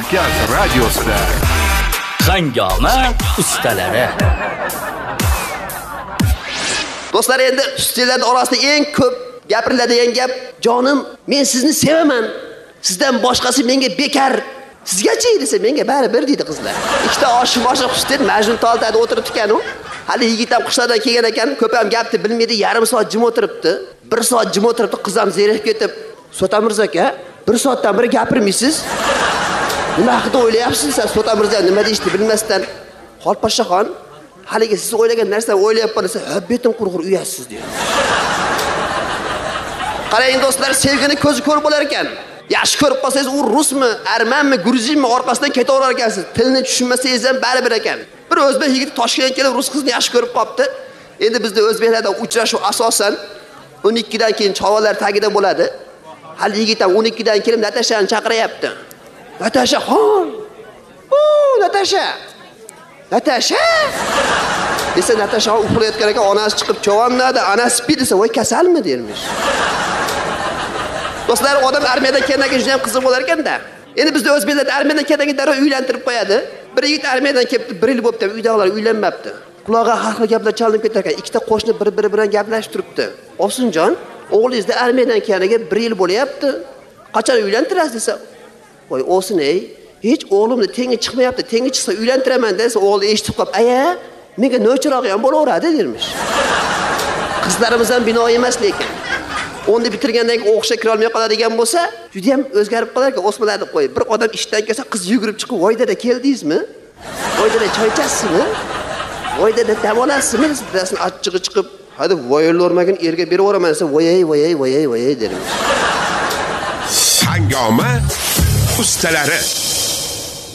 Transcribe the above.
Markaz radiosida Hangoma ustalari. Do'stlar, endi ustallar orasida eng ko'p gapiriladigan gap, "Jonim, men sizni sevaman. Sizdan boshqasi menga bekar. Sizgachi desa menga baribir" deydi qizlar. Ikkita oshiq ustal Majnun Toltada o'tiribdi ekan u. Hali yigit ham qishlardan kelgan ekan, ko'p ham gapni bilmaydi, yarim soat jim o'tiribdi. 1 soat jim o'tiribdi, qiz ham zerikib ketib, "Sota mirzo aka, 1 soatdan beri gapirmaysiz. Nima haqida o'ylayapsiz? Siz Sota mirzo nima deyishni bilmasdan, Xolposhshaxon, haligi siz o'ylagan narsani o'ylayapman desa, betim qurg'ur uyasiz" deydi. Qarang do'stlar, sevgini ko'zi ko'rib bo'lar ekan. Yaxshi ko'rib qolsangiz, u rusmi, armanmi, gruzinmi orqasidan ketaverar ekansiz. Tilni tushunmasangiz ham baribir ekan. Bir o'zbek yigiti Toshkentga kelib rus qizni yaxshi ko'rib qopti. Endi bizda o'zbeklarda uchrashuv asosan 12 dan keyin chovalar tagida bo'ladi. Hali yigit ham 12 dan kelib Natashani chaqiryapti. "Natashaxon! Natasha! Natasha!" desa, Natasha uxlayotgan ekan, onasi chiqib, "Chovonnada, anasi pi" desa, "Voy, kasalmi?" dermish. Do'stlar, odam armiyadan kelgandan keyin juda ham qiziq bo'lar ekanda. Endi bizda o'zbeklar armiyadan kelgandan keyin darrov uylantirib qo'yadi. Bir yigit armiyadan kelibdi, 1 yil bo'libdi, uydagilar uylanmabdi. Quloqqa har xil gaplar chalinib ketar ekan. Ikkita qo'shni bir-biri bilan gaplashib turibdi. "Ovsinjon, o'g'lingizni armiyadan kelganiga 1 yil bo'lyapti. Qachon uylantirasiz?" desa, "Voy, o'sin ey, hech o'g'limni tengi chiqmayapti. Tengi chiqsa uylantiraman" desa, o'g'li eshitib qolib, "Aya, menga no'chirog'i ham bo'laveradi" dermish. Qizlarimiz ham bino emas lekin. 10ni bitirgandan keyin o'qishga kira olmay qoladigan bo'lsa, juda ham o'zgarib qolar ekan, o'smalarni qo'yib. Bir odam ishdan kelsa, qiz yugurib chiqib, "Voy dada, keldingizmi? Voy dada, choy ichasizmi? Voy dada, dam olasizmi?" desasini achchig'i chiqib, "Hadi voyilni o'rmagin, erga beraveraman" desa, "Voyay" dermish. Hangoma ustalari.